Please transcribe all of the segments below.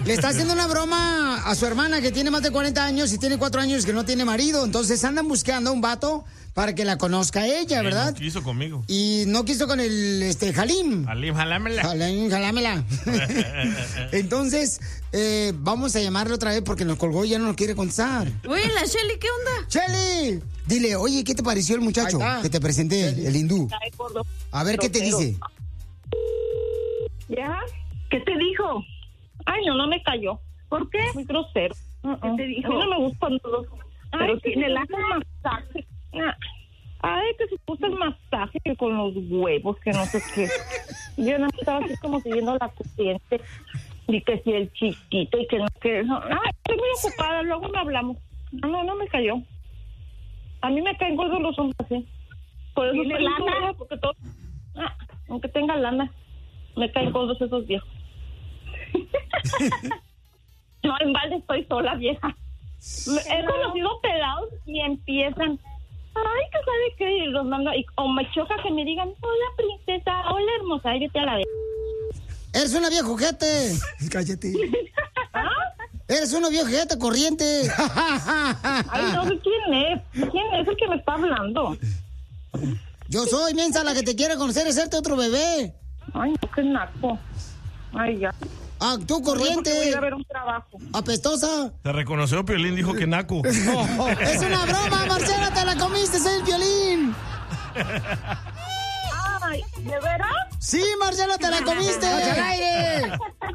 Le está haciendo una broma a su hermana que tiene más de 40 años y tiene 4 años que no tiene marido. Entonces andan buscando un vato para que la conozca ella, ¿verdad? No quiso conmigo. Y no quiso con el Halim. Halim, jalámela. Halim, jalámela. Entonces, vamos a llamarle otra vez porque nos colgó y ya no nos quiere contestar. Oye, la Shelly, ¿qué onda? ¡Shelly! Dile, oye, ¿qué te pareció el muchacho que te presenté, el hindú? A ver, ¿qué te dice? ¿Ya? ¿Qué te dijo? Ay, no me cayó. ¿Por qué? Muy grosero. ¿Qué te dijo? A mí no me gustan los... Pero tiene el masaje. Ay, que se puso el masaje que con los huevos, que no sé qué. Yo no estaba así como siguiendo la corriente. Y que si el chiquito y que no, que... Ay, estoy muy ocupada, luego no hablamos. No me cayó. A mí me caen gordos los hombres así. Por eso ¿Tiene lana? Porque todo... aunque tenga lana, me caen gordos esos viejos. No, en balde estoy sola, vieja. He conocido pelados y empiezan, ay, que sabe qué, y los mando, o me choca que me digan, hola princesa, hola hermosa, y vete a la vez. Eres una vieja ojete. Cállate. Eres una vieja ojete corriente. Ay, no sé quién es. ¿Quién es el que me está hablando? Yo soy, mensa, la que te quiere conocer, es serte otro bebé. Ay, no, qué naco. Ay, ya. Ah, tú corriente. Voy a ver un trabajo. Apestosa. Se reconoció, Piolín dijo que naco. Es una broma, Marcela, te la comiste, es el Piolín. Ay, ¿de veras? Sí, Marcela, te la comiste. ¡Al aire!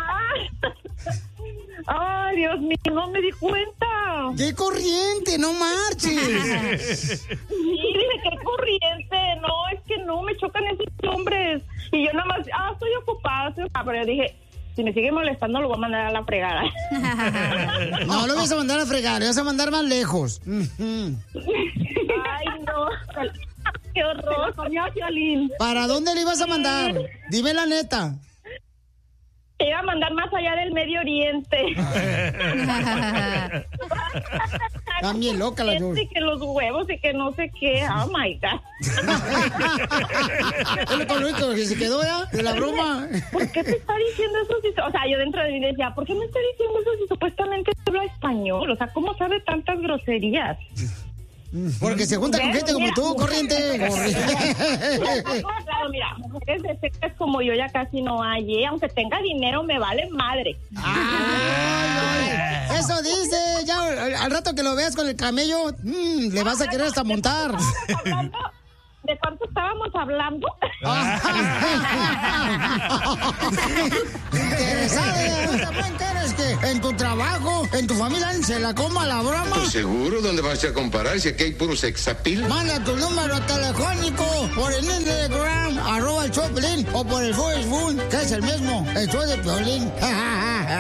Ay, Dios mío, no me di cuenta. ¡Qué corriente! ¡No marches! Sí, dije, qué corriente. No, es que no, me chocan esos hombres. Y yo nada más, estoy ocupada. Pero yo dije, si me sigue molestando, lo voy a mandar a la fregada. No, lo vas a mandar a fregar, lo vas a mandar más lejos. Ay, no. Qué horror. ¿Para dónde le ibas a mandar? Dime la neta. Te iba a mandar más allá del Medio Oriente. También loca la dos. Y que los huevos y que no sé qué. Oh my God. Es lo único que se quedó ya de la broma. ¿Por qué te está diciendo eso? O sea, yo dentro de mí decía, ¿por qué me está diciendo eso si supuestamente habla español? O sea, ¿cómo sabe tantas groserías? Porque se junta con gente como tú, corriente. Claro, mira, mujeres de secas como yo ya casi no hay, aunque tenga dinero me vale madre. Ay, eso dice, ya al rato que lo veas con el camello, le vas a querer hasta montar. ¿De cuánto estábamos hablando? Interesada, ¿quieres que en tu trabajo, en tu familia, se la coma la broma? ¿Tú seguro? ¿Dónde vas a comparar si aquí hay puro sexapil? Manda tu número telefónico por el Instagram, @el show de Piolín, o por el Facebook, que es el mismo, el show de Piolín.